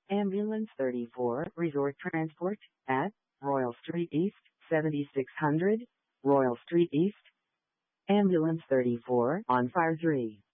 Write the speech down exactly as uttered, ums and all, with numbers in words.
Ambulance thirty-four, Resort Transport, at Royal Street East, seventy-six hundred, Royal Street East. Ambulance thirty-four, on fire three.